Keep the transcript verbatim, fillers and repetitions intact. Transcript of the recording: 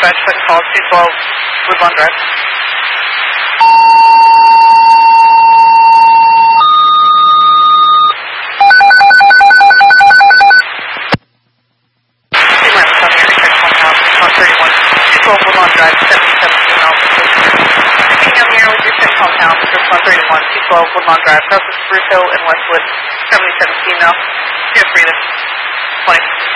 dispatch, second call, two twelve Woodlawn Drive. Two minutes on the intersect hometown, one thirty-one, two twelve Woodlawn Drive, seventy-seven female. Speaking on the air with your second hometown, just one thirty-one, two twelve Woodlawn Drive, south of Spruce Hill and Westwood, seventy-seven female. You have freedom. twenty.